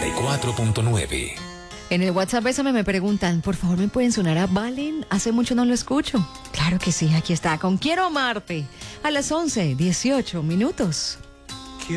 94.9. En el WhatsApp Bésame me preguntan, por favor, ¿me pueden sonar a Valen? Hace mucho no lo escucho. Claro que sí, aquí está, con Quiero Amarte, a las 11:18 minutos.